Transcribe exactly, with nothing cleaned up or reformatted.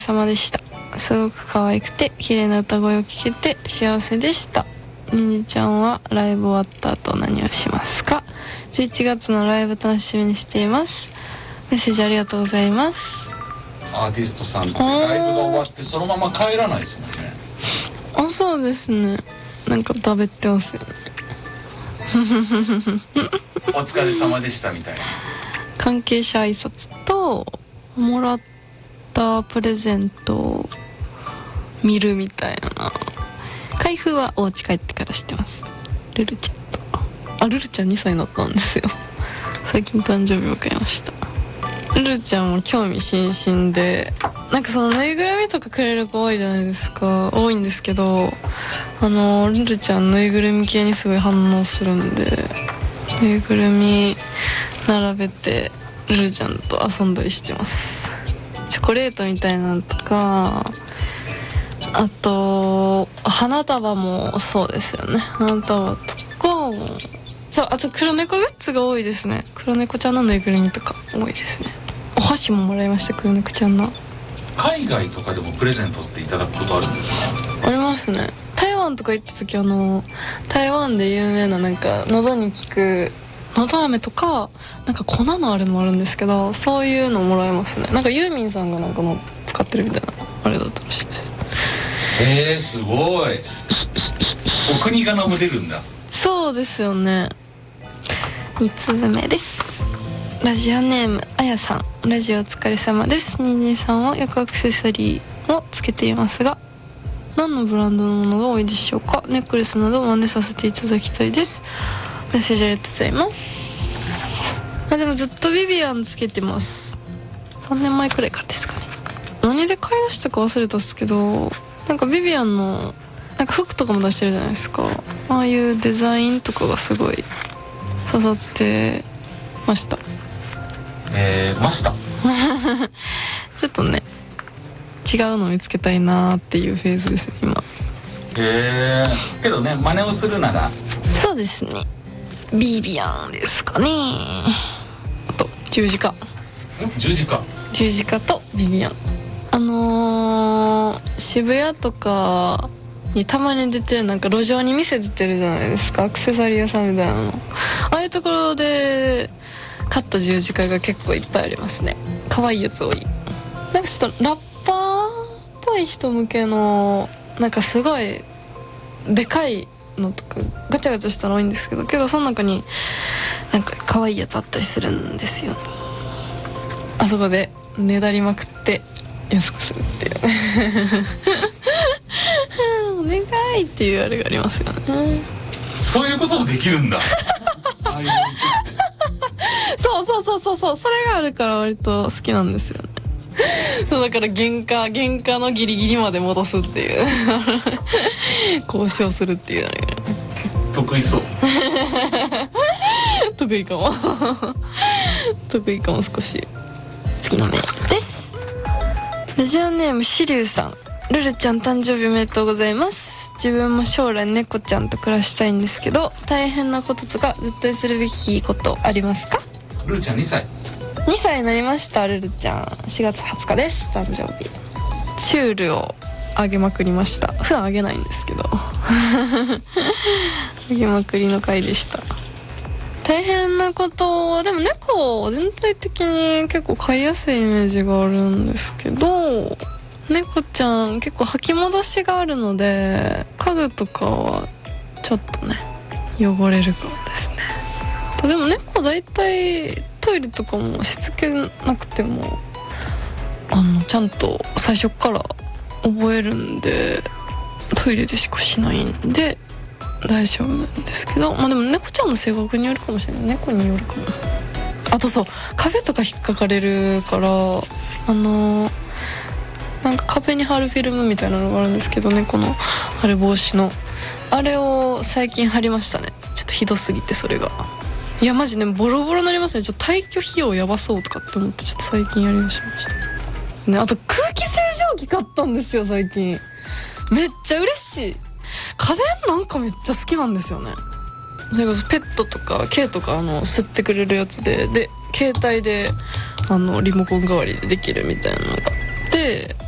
様でした。すごく可愛くて綺麗な歌声を聞けて幸せでした。ににちゃんはライブ終わった後何をしますか？じゅういちがつのライブ楽しみにしています。メッセージありがとうございます。 アーティストさんってライブが終わってそのまま帰らないですもんね。 あ、そうですね。なんか食べてますよね。 お疲れ様でしたみたいな関係者挨拶ともらったプレゼントを見るみたいな。開封はお家帰ってからしてます。ルルちゃんと、あ、ルルちゃんにさいになったんですよ。最近誕生日を迎えました。ルルちゃんも興味津々で、なんかそのぬいぐるみとかくれる子多いじゃないですか。多いんですけど、あのルルちゃんぬいぐるみ系にすごい反応するんで、ぬいぐるみ並べてルルちゃんと遊んだりしてます。チョコレートみたいなのとか、あと花束もそうですよね。花束とか、そう、あと黒猫グッズが多いですね。黒猫ちゃんのぬいぐるみとか多いですね。お箸ももらいました、黒猫ちゃんの。 海外とかでもプレゼントっていただくことあるんですか？ ありますね。台湾とか行った時、あの台湾で有名ななんか喉に効くのど飴とか、なんか粉のあるのもあるんですけど、そういうのもらえますね。なんかユーミンさんがなんかの使ってるみたいなあれだったらしいです。 えー、すごい。お国柄も出るんだ。 そうですよね。みっつめです。ラジオネームあやさん、ラジオお疲れ様です。ににさんはよくアクセサリーをつけていますが、何のブランドのものが多いでしょうか？ネックレスなど真似させていただきたいです。メッセージありがとうございます。あ、でもずっとビビアンつけてます。さんねんまえくらいからですかね。何で買い出したか忘れたっすけど、なんかビビアンのなんか服とかも出してるじゃないですか。ああいうデザインとかがすごい刺さってました。 えー、ましたちょっとね、違うの見つけたいなーっていうフェーズですね今。 へえー、けどね、真似をするならそうですね、ビビアンですかね。あと十字架。 十字架十字架とビビアン。あのー、渋谷とかにたまに出てる、なんか路上に店出てるじゃないですか、アクセサリー屋さんみたいなの。ああいうところで買った十字架が結構いっぱいありますね。可愛いやつ多い。なんかちょっとラッパーっぽい人向けの、なんかすごいでかいのとかガチャガチャしたの多いんですけど、けどその中になんか可愛いやつあったりするんですよね。あそこでねだりまくって安くするっていうお願いっていうあれがありますよね。 そういうこともできるんだそうそうそうそうそう、それがあるから割と好きなんですよね。そうだから原価原価のギリギリまで戻すっていう交渉するっていうあれがあります。 得意そう得意かも得意かも少し。次のメールです。ラジオネームしりゅうさん、ルルちゃん誕生日おめでとうございます。自分も将来猫ちゃんと暮らしたいんですけど、大変なこととか絶対するべきことありますか？ ルルちゃんにさいにさいになりました。ルルちゃんしがつはつかです、誕生日。チュールをあげまくりました。普段あげないんですけどあげまくりの回でした。大変なことは、でも猫全体的に結構飼いやすいイメージがあるんですけど、猫ちゃん結構吐き戻しがあるので、家具とかはちょっとね汚れるかもですね。でも猫大体トイレとかもしつけなくてもあのちゃんと最初から覚えるんで、トイレでしかしないんで大丈夫なんですけど、まあでも猫ちゃんの性格によるかもしれない。猫によるかも。あとそう、壁とか引っかかれるから、あのなんか壁に貼るフィルムみたいなのがあるんですけど、猫の貼る防止のあれを最近貼りましたね。ちょっとひどすぎてそれが、いやマジねボロボロになりますね。ちょっと退去費用やばそうとかって思って、ちょっと最近やりだしましたね。あと空気清浄機買ったんですよ最近。めっちゃ嬉しい。家電なんかめっちゃ好きなんですよね。それこそペットとか毛とかあの吸ってくれるやつで、で携帯であのリモコン代わりでできるみたいなのがあって、